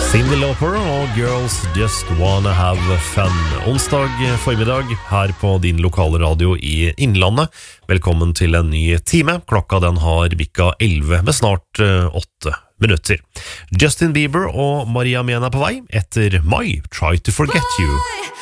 Cyndi Lauper og Girls Just Wanna Have Fun. Onsdag formiddag her på din lokale radio i Innlandet. Velkommen til en ny time. Klokka den har bikka 11 med snart 8 minutter. Justin Bieber og Maria Mena på vei etter My Try to Forget You.